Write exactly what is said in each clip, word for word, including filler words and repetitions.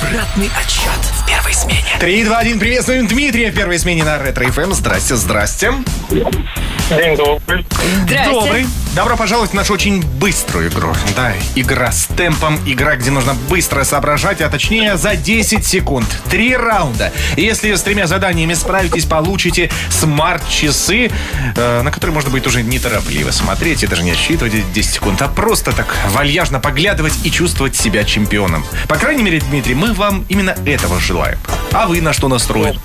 Обратный отсчет в первой смене. три, два, один. Приветствуем Дмитрия в первой смене на Ретро-эф эм. Здрасте, здрасте. День добрый. Здрасте. Добрый. Добро пожаловать в нашу очень быструю игру. Да, игра с темпом. Игра, где нужно быстро соображать, а точнее за десять секунд. Три раунда. Если с тремя заданиями справитесь, получите смарт-часы, э, на которые можно будет уже неторопливо смотреть и даже не отсчитывать десять секунд, а просто так вальяжно поглядывать и чувствовать себя чемпионом. По крайней мере, Дмитрий, мы вам именно этого желаем. А вы на что настроены?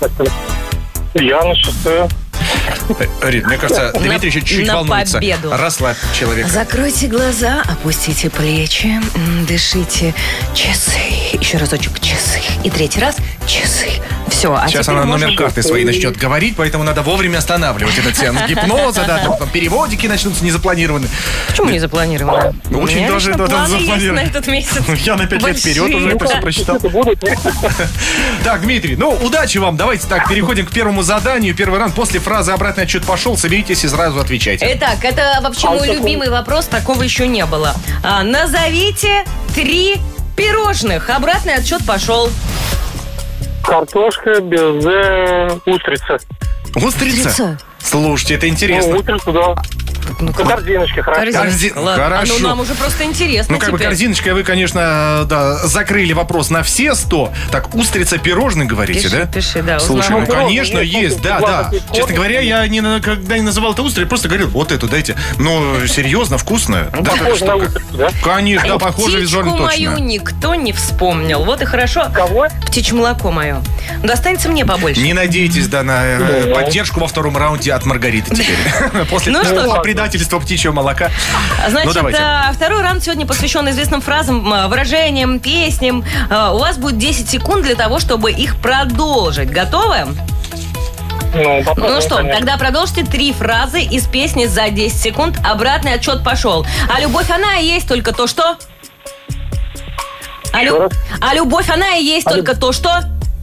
Я на шестое. Рит, мне кажется, Дмитрий еще чуть-чуть на волнуется. победу. Расслабь человека. Закройте глаза, опустите плечи, м, дышите. Часы. Еще разочек часы. И третий раз часы. Все, а Сейчас теперь она можно... номер карты своей начнет говорить, поэтому надо вовремя останавливать этот сеанс гипноза, да, там, там переводики начнутся незапланированные. Почему не запланировано? Ну, очень У меня даже, лично да, планы есть запланировано. на этот месяц. Я на пять лет Большие. вперед уже все просчитал. Так, Дмитрий, ну, удачи вам. Давайте так, переходим к первому заданию. Первый раунд. После фразы «обратный отсчет пошел», соберитесь и сразу отвечайте. Итак, это вообще мой любимый вопрос, такого еще не было. А, назовите три пирожных. Обратный отсчет пошел. Картошка, безе, устрица. Устрица? Устрица? Слушайте, это Ну, интересно. устрица, да. Корзиночка, хорошо. Корзиночка. Корзи- Ладно. Хорошо. А ну нам уже просто интересно Ну, как бы теперь. корзиночкой вы, конечно, да, закрыли вопрос на все сто. Так, устрица, пирожный, говорите, Пиши, да? пиши, да, Слушай, узнала. ну, конечно, Есть, есть, есть, да, есть, да. есть, Честно говоря, я не, на- когда не называл это устрицей, просто говорил, вот эту дайте. Ну, серьезно, вкусно. Да, Похоже на штука. устрицу, да? Конечно, да, А похоже птичку визуально мою точно. никто не вспомнил. Вот и хорошо. Кого? Птичье молоко мое. Достанется мне побольше. Не надейтесь, да, на э, Да. поддержку во втором раунде от Маргариты теперь. После Ну что? такого предательства птичьего молока. Значит, Ну, давайте. а, второй раунд сегодня посвящен известным фразам, а, выражениям, песням. А, У вас будет десять секунд для того, чтобы их продолжить. Готовы? Ну, попробуем, Ну что, конечно. тогда продолжите три фразы из песни за десять секунд. Обратный отсчет пошел. А любовь она и есть только то, что... А, лю- Еще раз. а любовь она и есть только то, что...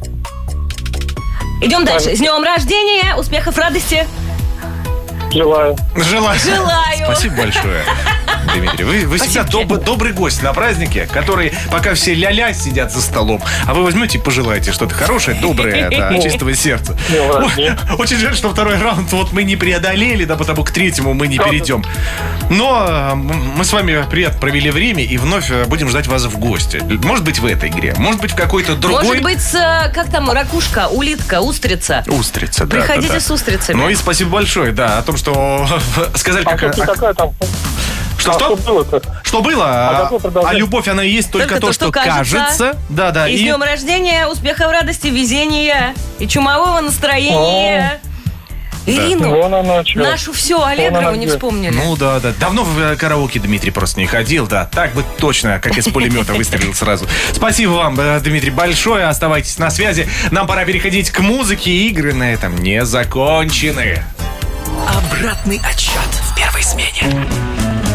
Идем дальше. С днем рождения, успехов, радости. Желаю. Желаю. Желаю. Спасибо большое, Дмитрий. Вы, вы всегда Спасибо. доб- добрый гость на празднике, который пока все ля-ля сидят за столом, а вы возьмете и пожелаете что-то хорошее, доброе, да, от чистого сердца. Днем Ой, рождения. очень жаль, что второй раунд вот мы не преодолели, да, потому к третьему мы не Правда. перейдем. Но э, м- мы с вами приятно провели время и вновь э, будем ждать вас в гости. Может быть, в этой игре, может быть, в какой-то другой. Может быть, с, э, как там, ракушка, улитка, устрица. Устрица, да. Приходите да, да. с устрицами. Ну и спасибо большое, да, о том, что сказали, А как... что а- такая там? Что, А что? что было-то? Что было? А А, какое продолжение? а любовь, она и есть только, то, что, кажется. Да, да. И, с днем рождения, успехов, радости, везения и чумового настроения. Ирину, Вон она, чё. нашу все, Аллегрову она не где. вспомнили. Ну да, да. Давно в э, караоке Дмитрий просто не ходил, да. Так бы точно, как из пулемета выстрелил сразу. Спасибо вам, э, Дмитрий, большое. Оставайтесь на связи. Нам пора переходить к музыке. Игры на этом не закончены. Обратный отсчет в первой смене.